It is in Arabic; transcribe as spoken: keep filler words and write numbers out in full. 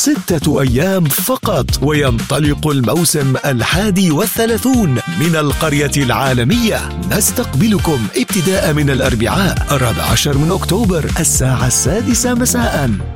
ستة أيام فقط وينطلق الموسم الحادي والثلاثون من القرية العالمية. نستقبلكم ابتداء من الأربعاء الرابع عشر من أكتوبر الساعة السادسة مساء.